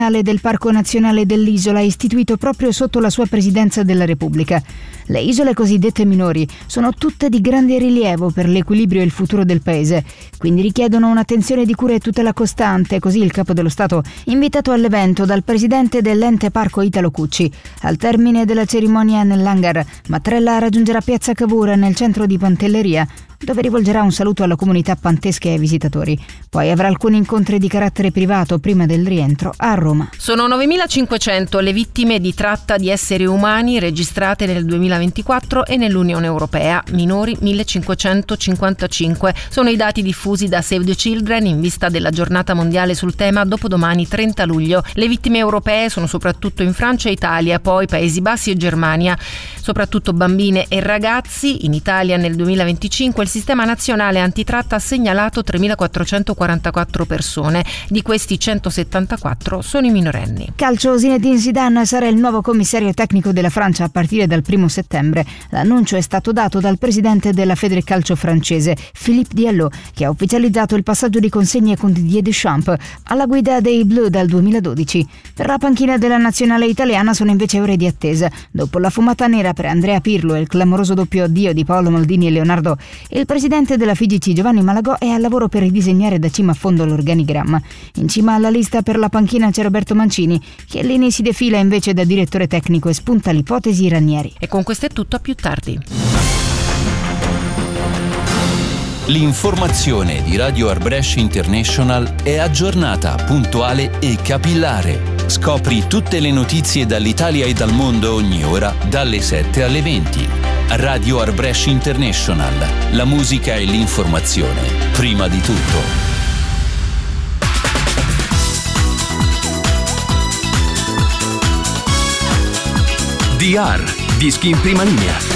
del Parco Nazionale dell'Isola, istituito proprio sotto la sua presidenza della Repubblica. Le isole cosiddette minori sono tutte di grande rilievo per l'equilibrio e il futuro del paese, quindi richiedono un'attenzione di cura e tutela costante, così il Capo dello Stato invitato all'evento dal presidente dell'ente parco Italo Cucci. Al termine della cerimonia nell'hangar, Mattarella raggiungerà Piazza Cavour nel centro di Pantelleria, dove rivolgerà un saluto alla comunità pantesca e ai visitatori. Poi avrà alcuni incontri di carattere privato prima del rientro a Roma. Sono 9.500 le vittime di tratta di esseri umani registrate nel 2024 e nell'Unione Europea, minori 1.555. Sono i dati diffusi da Save the Children in vista della giornata mondiale sul tema dopodomani 30 luglio. Le vittime europee sono soprattutto in Francia e Italia, poi Paesi Bassi e Germania, soprattutto bambine e ragazzi. In Italia nel 2025 il Sistema Nazionale Antitratta ha segnalato 3.444 persone, di questi 174 sono i minorenni. Calcio, Zinedine Zidane sarà il nuovo commissario tecnico della Francia a partire dal 1 settembre. L'annuncio è stato dato dal presidente della Federcalcio francese, Philippe Diallo, che ha ufficializzato il passaggio di consegne con Didier Deschamps alla guida dei Bleu dal 2012. Per la panchina della nazionale italiana sono invece ore di attesa. Dopo la fumata nera per Andrea Pirlo e il clamoroso doppio addio di Paolo Maldini e Leonardo, il presidente della FIGC Giovanni Malagò è al lavoro per ridisegnare da cima a fondo l'organigramma. In cima alla lista per la panchina c'è Roberto Mancini. Chiellini si defila invece da direttore tecnico e spunta l'ipotesi Ranieri. E con questo è tutto, a più tardi. L'informazione di Radio Arbresh International è aggiornata, puntuale e capillare. Scopri tutte le notizie dall'Italia e dal mondo ogni ora, dalle 7 alle 20. Radio Arbresh International. La musica e l'informazione, prima di tutto. DR, dischi in prima linea.